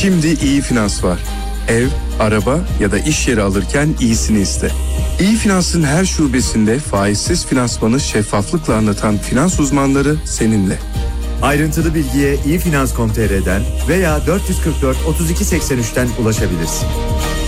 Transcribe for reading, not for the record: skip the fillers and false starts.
Şimdi İyi Finans var. Ev, araba ya da iş yeri alırken iyisini iste. İyi Finans'ın her şubesinde faizsiz finansmanı şeffaflıkla anlatan finans uzmanları seninle. Ayrıntılı bilgiye iyifinans.com.tr'den veya 444 32 83'ten ulaşabilirsin.